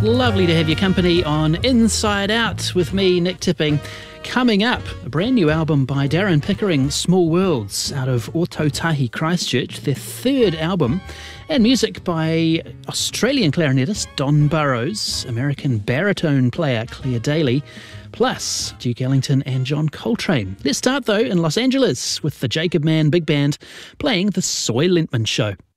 Lovely to have your company on Inside Out with me, Nick Tipping. Coming up, a brand new album by Darren Pickering, Small Worlds, out of Ōtautahi, Christchurch, their third album, and music by Australian clarinetist Don Burrows, American baritone player Claire Daly, plus Duke Ellington and John Coltrane. Let's start, though, in Los Angeles with the Jacob Mann Big Band playing the Soy Lentman Show.